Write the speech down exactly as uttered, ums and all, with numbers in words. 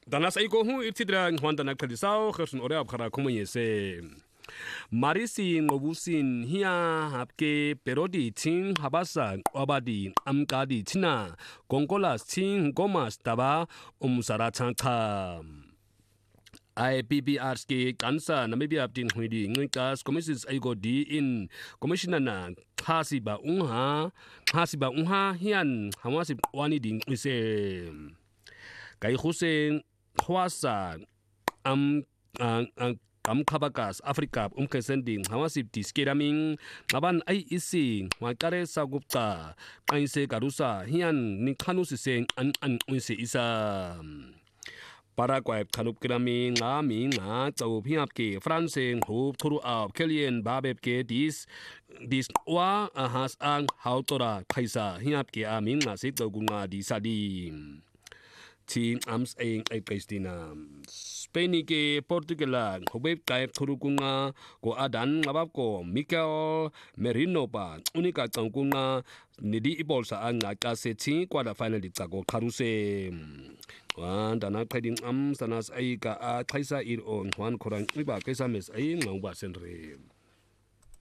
Danas ay ko hu itidra Juan danak tradisao khersun ore abkhara kumyese Marisi ngobusin hiya hapke perodi ting habasa obadi amkadi tina gongola ting gomas taba umsara changka I P B R ski kansa namibia abdin huidi ngikas commissions aigo di in commissioner na khasiba unha khasiba unha hian hamasi wani ding ise kai husen khwasa am am kabakas Africa umkesending hawasip diskeraming aban ai isi wakare sagupta kainse karusa hian ni khanusi seng an an unse isa Paraguay kanup kirami nga mi nga chau phiap ke France hu thuru ab kelien babep ke dis dis wa ahas ang hautora phaisa hiap ke amin nga se chau gunga di sadi Team Ams Eng Kristina Spain ke Portugal hobeb kai thuru kunga ko adan ngabab ko Mikel Merino pa unika changkunga nidi ibol sa anga ka se chi quarter final di chago kharuse wan dana trading am sanas ai ka a thaisa ir on hwan khorang iba kaisa mes ai ngau ba senre